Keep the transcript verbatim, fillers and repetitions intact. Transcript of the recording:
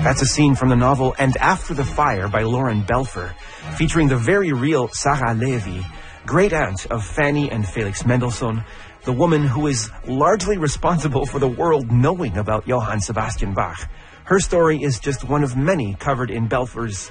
That's a scene from the novel And After the Fire by Lauren Belfer, featuring the very real Sarah Levy, great aunt of Fanny and Felix Mendelssohn, the woman who is largely responsible for the world knowing about Johann Sebastian Bach. Her story is just one of many covered in Belfer's